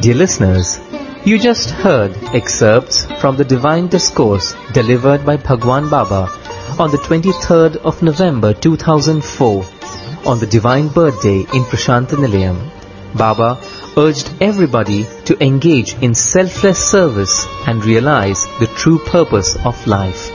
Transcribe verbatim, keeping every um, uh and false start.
Dear listeners, you just heard excerpts from the Divine Discourse delivered by Bhagwan Baba on the twenty-third of November two thousand four on the Divine Birthday in Prashanta Nilayam. Baba urged everybody to engage in selfless service and realize the true purpose of life.